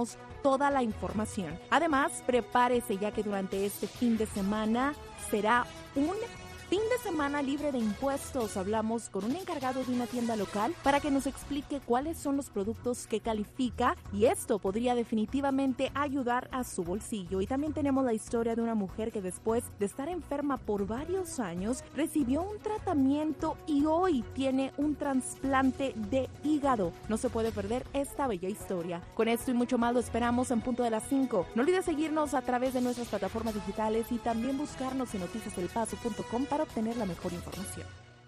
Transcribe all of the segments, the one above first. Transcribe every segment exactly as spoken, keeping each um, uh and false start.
darnos toda la información. Además, prepárese ya que durante este fin de semana será un fin de semana libre de impuestos. Hablamos con un encargado de una tienda local para que nos explique cuáles son los productos que califica y esto podría definitivamente ayudar a su bolsillo. Y también tenemos la historia de una mujer que después de estar enferma por varios años recibió un tratamiento y hoy tiene un trasplante de hígado. No se puede perder esta bella historia. Con esto y mucho más lo esperamos en punto de las cinco. No olvides seguirnos a través de nuestras plataformas digitales y también buscarnos en noticias del paso punto com para obtener la mejor información.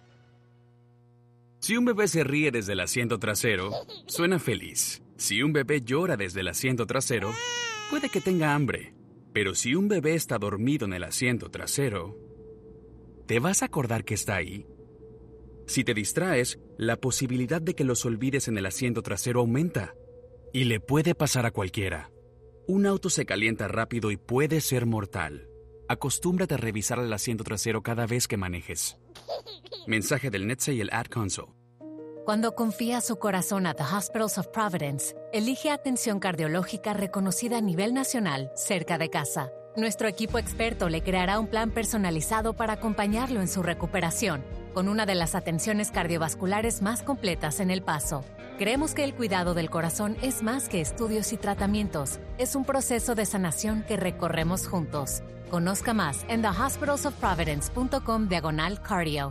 Si un bebé se ríe desde el asiento trasero, suena feliz. Si un bebé llora desde el asiento trasero, puede que tenga hambre. Pero si un bebé está dormido en el asiento trasero, ¿te vas a acordar que está ahí? Si te distraes, la posibilidad de que los olvides en el asiento trasero aumenta. Y le puede pasar a cualquiera. Un auto se calienta rápido y puede ser mortal. Acostúmbrate a revisar el asiento trasero cada vez que manejes. Mensaje del N H T S A y el Ad Council. Cuando confía su corazón a The Hospitals of Providence, elige atención cardiológica reconocida a nivel nacional cerca de casa. Nuestro equipo experto le creará un plan personalizado para acompañarlo en su recuperación, con una de las atenciones cardiovasculares más completas en El Paso. Creemos que el cuidado del corazón es más que estudios y tratamientos. Es un proceso de sanación que recorremos juntos. Conozca más en the hospitals of providence punto com diagonal cardio.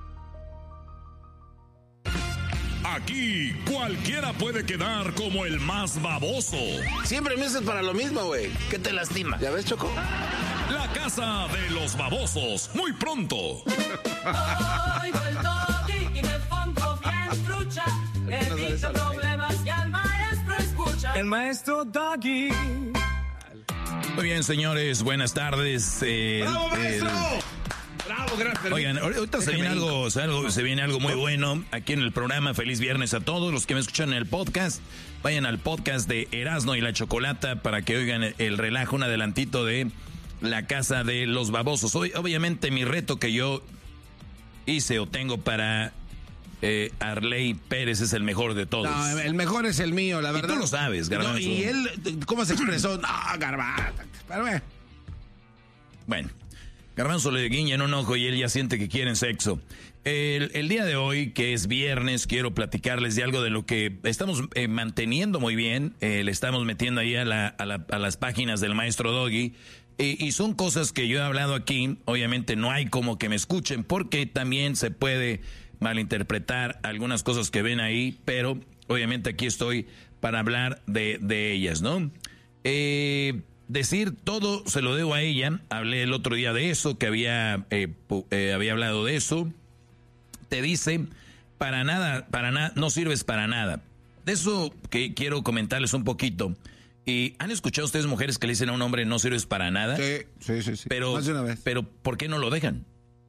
Aquí cualquiera puede quedar como el más baboso. Siempre me haces para lo mismo, güey. ¿Qué te lastima? ¿Ya ves, Choco? La casa de los babosos, muy pronto. Oigo el Doggy y me pongo bien trucha. Evito problemas y al maestro escucha. El maestro Doggy. Muy bien, señores, buenas tardes. Eh, ¡Bravo, maestro! El... ¡Bravo, gracias! Oigan, ahorita se viene algo, algo, se viene algo muy bueno aquí en el programa. Feliz viernes a todos los que me escuchan en el podcast. Vayan al podcast de Erasmo y la Chocolata para que oigan el, el relajo, un adelantito de la casa de los babosos. Hoy, obviamente, mi reto que yo hice o tengo para eh, Arley Pérez es el mejor de todos. No, el mejor es el mío, la verdad. Y tú lo sabes, Garbanzo. No, y él, ¿cómo se expresó? No, Garbanzo. Pero bueno. Bueno, Garbanzo le guiña en un ojo y él ya siente que quieren sexo. El, el día de hoy, que es viernes, quiero platicarles de algo de lo que estamos eh, manteniendo muy bien. Eh, le estamos metiendo ahí a, la, a, la, a las páginas del maestro Doggy. Eh, y son cosas que yo he hablado aquí. Obviamente no hay como que me escuchen porque también se puede malinterpretar algunas cosas que ven ahí. Pero obviamente aquí estoy para hablar de, de ellas, ¿no? Eh... Decir todo se lo debo a ella. Hablé el otro día de eso, que había, eh, eh, había hablado de eso. Te dice, para nada, para nada, no sirves para nada. De eso que quiero comentarles un poquito. ¿Y han escuchado ustedes mujeres que le dicen a un hombre no sirves para nada? Sí, sí, sí. sí. Pero, más de una vez. Pero, ¿por qué no lo dejan?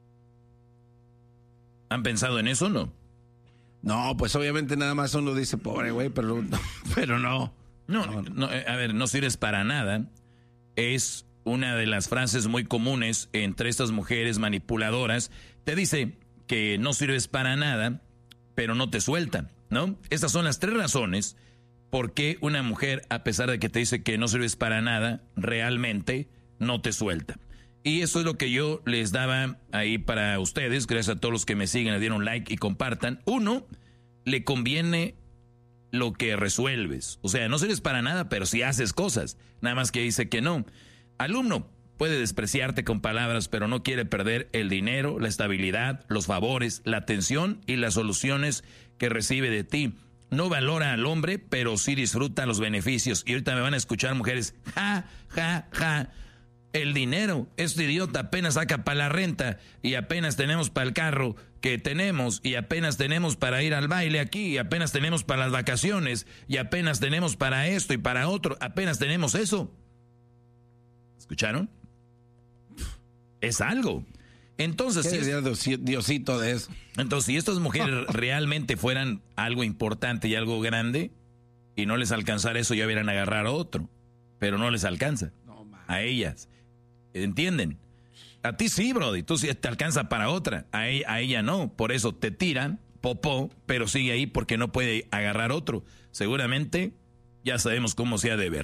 ¿Han pensado en eso o no? No, pues obviamente nada más uno dice, pobre güey, pero, pero no. No, no, no, a ver, no sirves para nada. Es una de las frases muy comunes entre estas mujeres manipuladoras. Te dice que no sirves para nada, pero no te suelta, ¿no? Estas son las tres razones por qué una mujer, a pesar de que te dice que no sirves para nada, realmente no te suelta. Y eso es lo que yo les daba ahí para ustedes. Gracias a todos los que me siguen, le dieron like y compartan. Uno, le conviene lo que resuelves. O sea, no sirves para nada, pero sí haces cosas. Nada más que dice que no. Alumno puede despreciarte con palabras, pero no quiere perder el dinero, la estabilidad, los favores, la atención y las soluciones que recibe de ti. No valora al hombre, pero sí disfruta los beneficios. Y ahorita me van a escuchar mujeres, ja, ja, ja. El dinero, este idiota apenas saca para la renta y apenas tenemos para el carro que tenemos y apenas tenemos para ir al baile aquí y apenas tenemos para las vacaciones y apenas tenemos para esto y para otro, apenas tenemos eso. ¿Escucharon? Es algo. Entonces, ¿qué si es, Diosito de eso? Entonces, si estas mujeres realmente fueran algo importante y algo grande y no les alcanzara eso, ya hubieran agarrado a otro, pero no les alcanza no, a ellas. ¿Entienden? A ti sí, brody, tú sí te alcanza para otra, a ella, a ella no, por eso te tiran, popó, pero sigue ahí porque no puede agarrar otro. Seguramente ya sabemos cómo se ha de ver.